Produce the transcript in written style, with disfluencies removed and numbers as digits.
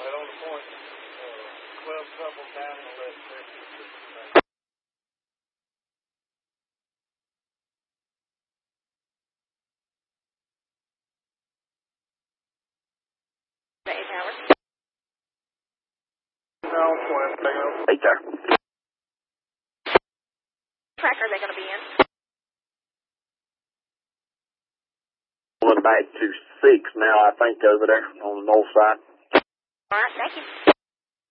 right on the point. 12 trouble down in the left section. The 8 hours. No, point. Hey, sir. Track are they going to be in? Going back to 6 now, I think, over there on the north side. All right, thank you.